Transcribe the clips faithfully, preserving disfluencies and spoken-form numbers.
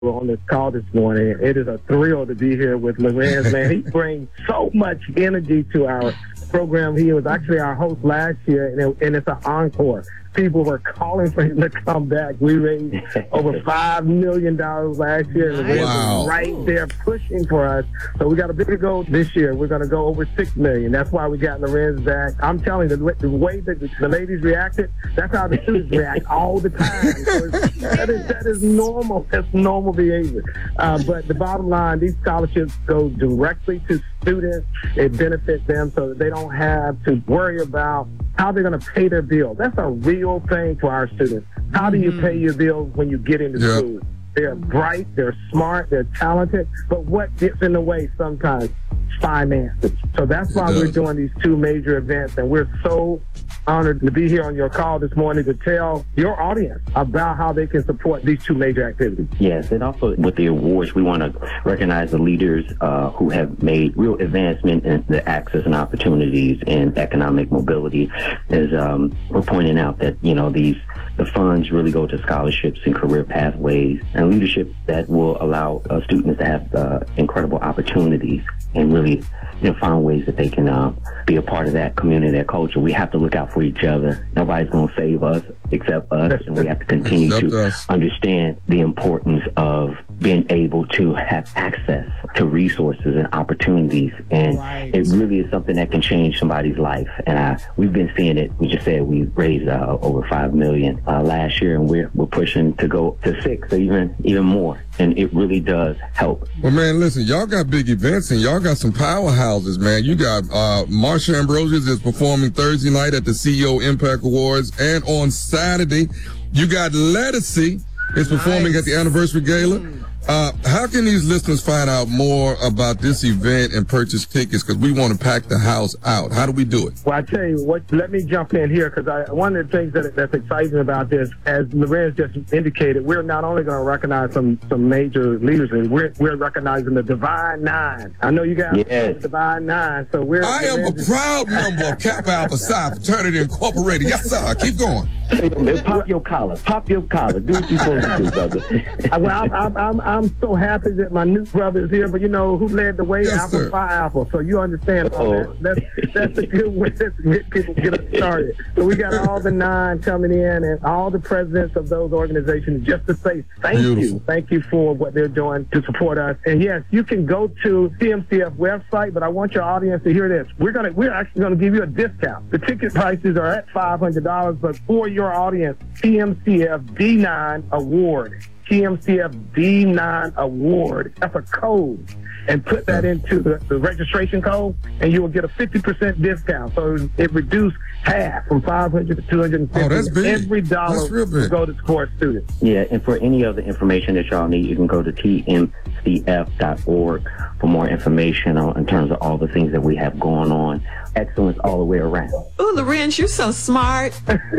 on this call this morning. It is a thrill to be here with Lorenz, man. He brings so much energy to our program. He was actually our host last year, and, it, and it's an encore. People were calling for him to come back. We raised over five million dollars last year. And wow. was right there pushing for us. So we got a bigger goal this year. We're going to go over six million dollars. That's why we got Lorenz back. I'm telling you, the, the way that the ladies reacted, that's how the students react all the time. So that, is, that is normal. That's normal behavior. Uh, but the bottom line, these scholarships go directly to students. It benefits them so that they don't have to worry about how they're going to pay their bills. That's a real thing for our students. How do you pay your bills when you get into yep. school? They're bright, they're smart, they're talented, but what gets in the way sometimes? Finances. So that's why we're doing these two major events, and we're so honored to be here on your call this morning to tell your audience about how they can support these two major activities. Yes, and also with the awards, we want to recognize the leaders uh, who have made real advancement in the access and opportunities in economic mobility. As um, we're pointing out that, you know, these the funds really go to scholarships and career pathways and leadership that will allow uh, students to have uh, incredible opportunities and really, you know, find ways that they can uh, be a part of that community, that culture. We have to look out for each other. Nobody's going to save us except us, and we have to continue except to us. understand the importance of being able to have access to resources and opportunities. And right. it really is something that can change somebody's life. And I, we've been seeing it. We just said we raised uh, over five million uh, last year, and we're we're pushing to go to six or even even more. And it really does help. Well, man, listen, y'all got big events and y'all got some powerhouses, man. You got uh, Marsha Ambrosius is performing Thursday night at the C E O Impact Awards, and on Saturday, you got Ledisi is performing nice. at the Anniversary Gala. Mm. Uh, how can these listeners find out more about this event and purchase tickets? Because we want to pack the house out. How do we do it? Well, I tell you what, let me jump in here because I, one of the things that, that's exciting about this, as Lorenz just indicated, we're not only going to recognize some, some major leaders, we're, we're recognizing the Divine Nine. I know you guys Yes. know the Divine Nine, so we're... I am a proud member of Kappa Alpha Psi Fraternity Incorporated. Yes, sir. Keep going. Pop your collar. Pop your collar. Do what you're supposed to do, brother. well, I'm, I'm, I'm, I'm so happy that my new brother is here, but you know who led the way? Yes, Alpha sir. Phi Alpha. So you understand all Uh-oh. that. That's, that's a good way to get people get us started. So we got all the nine coming in and all the presidents of those organizations just to say thank Beautiful. you. Thank you for what they're doing to support us. And yes, you can go to C M C F website, but I want your audience to hear this. We're gonna we're actually gonna give you a discount. The ticket prices are at five hundred dollars, but for your audience, C M C F D nine Award. C M C F D nine Award. That's a code. And put that into the, the registration code, and you will get a fifty percent discount. So it reduced half from five hundred to two hundred fifty. Oh, that's big. Every dollar That's real big. will go to support students. Yeah, and for any other information that y'all need, you can go to T M C F dot org for more information on, in terms of all the things that we have going on. Excellence all the way around. Ooh, Lorenz, you're so smart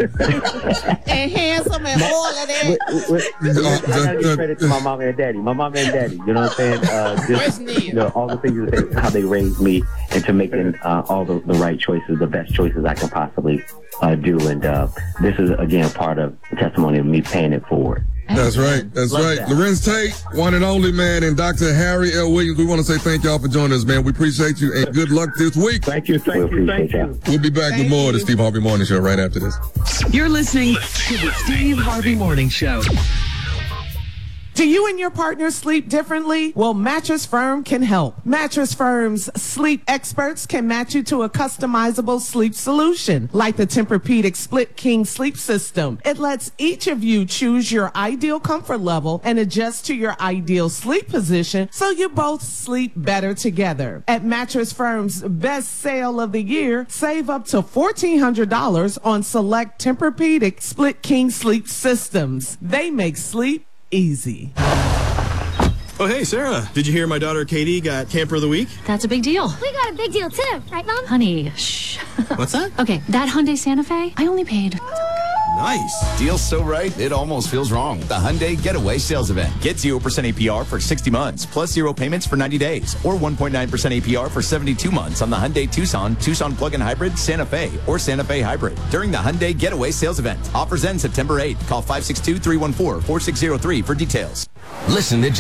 and handsome and all of that. Wait, wait, wait. I gotta give credit to my mom and daddy. My mom and daddy, you know what I'm saying? Uh, just, you know, all the things that they, how they raised me into making uh, all the, the right choices, the best choices I can possibly uh, do. And uh, this is, again, part of the testimony of me paying it forward. That's right. That's Love right. that. Lorenz Tate, one and only, man, and Doctor Harry L. Williams, we want to say thank y'all for joining us, man. We appreciate you, and good luck this week. Thank you, thank We you, thank appreciate you. We'll be back with more of the Steve Harvey Morning Show right after this. You're listening to the Steve Harvey Morning Show. Do you and your partner sleep differently? Well, Mattress Firm can help. Mattress Firm's sleep experts can match you to a customizable sleep solution, like the Tempur-Pedic Split King Sleep System. It lets each of you choose your ideal comfort level and adjust to your ideal sleep position so you both sleep better together. At Mattress Firm's best sale of the year, save up to fourteen hundred dollars on select Tempur-Pedic Split King Sleep Systems. They make sleep easy. Oh, hey, Sarah. Did you hear my daughter Katie got Camper of the Week? That's a big deal. We got a big deal too, right, Mom? Honey, shh. What's that? Okay, that Hyundai Santa Fe, I only paid. Nice. Deal's so right, it almost feels wrong. The Hyundai Getaway Sales Event. Get zero percent A P R for sixty months, plus zero payments for ninety days, or one point nine percent A P R for seventy-two months on the Hyundai Tucson, Tucson Plug-in Hybrid, Santa Fe, or Santa Fe Hybrid during the Hyundai Getaway Sales Event. Offers end September eighth. Call five six two, three one four, four six zero three for details. Listen to